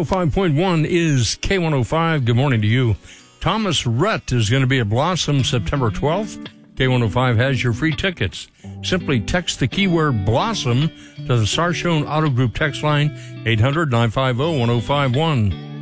105.1 is K105. Good morning to you. Thomas Rhett is going to be at Blossom September 12th. K105 has your free tickets. Simply text the keyword Blossom to the Sarchone Auto Group text line 800-950-1051.